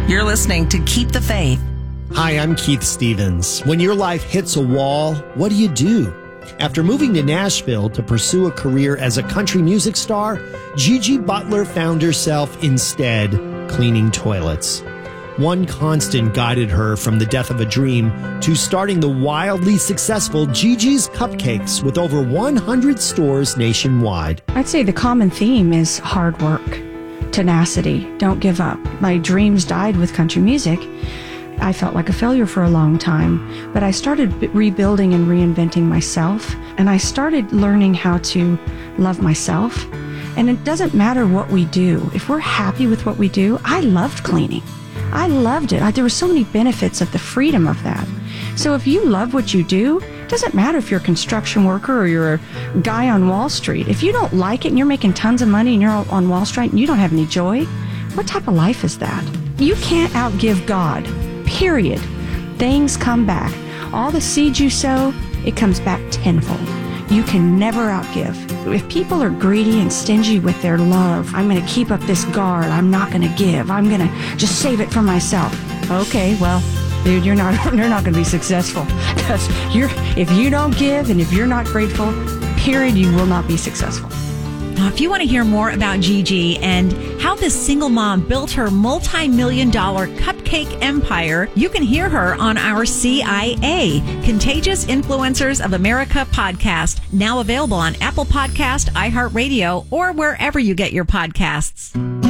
You're listening to Keep the Faith. Hi, I'm Keith Stevens. When your life hits a wall, what do you do? After moving to Nashville to pursue a career as a country music star, Gigi Butler found herself instead cleaning toilets. One constant guided her from the death of a dream to starting the wildly successful Gigi's Cupcakes with over 100 stores nationwide. I'd say the common theme is hard work, tenacity, don't give up. My dreams died with country music. I felt like a failure for a long time, but I started rebuilding and reinventing myself, and I started learning how to love myself. And it doesn't matter what we do. If we're happy with what we do, I loved cleaning. I loved it. There were so many benefits of the freedom of that. So if you love what you do, it doesn't matter if you're a construction worker or you're a guy on Wall Street. If you don't like it and you're making tons of money and you're on Wall Street and you don't have any joy, what type of life is that? You can't outgive God, period. Things come back. All the seeds you sow, it comes back tenfold. You can never outgive. If people are greedy and stingy with their love, I'm going to keep up this guard. I'm not going to give. I'm going to just save it for myself. Okay, well, dude, you're not going to be successful. Because if you don't give and if you're not grateful, period, you will not be successful. Now, if you want to hear more about Gigi and how this single mom built her multi-million-dollar cupcake empire, you can hear her on our CIA, Contagious Influencers of America podcast, now available on Apple Podcast, iHeartRadio, or wherever you get your podcasts.